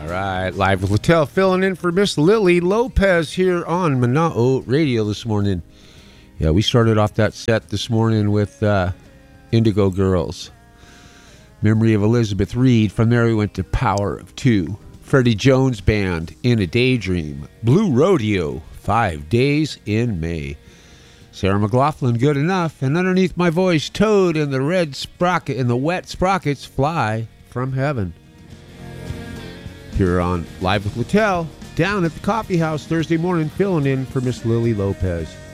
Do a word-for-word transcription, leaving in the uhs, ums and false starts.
right, live with Littell, filling in for Miss Lily Lopez here on Mana'o Radio this morning. Yeah, we started off that set this morning with uh, Indigo Girls. Memory of Elizabeth Reed. From there we went to Power of Two. Freddie Jones Band, In a Daydream. Blue Rodeo, Five Days in May. Sarah McLachlan, Good Enough. And underneath my voice, Toad and the red sprocket and the wet sprockets fly from heaven. Here on Live with Littell, down at the coffee house Thursday morning, filling in for Miss Lily Lopez.